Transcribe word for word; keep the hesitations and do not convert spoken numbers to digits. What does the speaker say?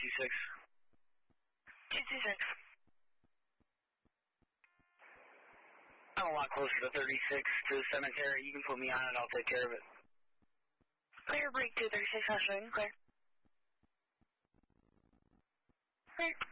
two six. two two six. I'm a lot closer to thirty-six to the cemetery. You can put me on it. I'll take care of it. Clear break two thirty-six, House Clear. Clear.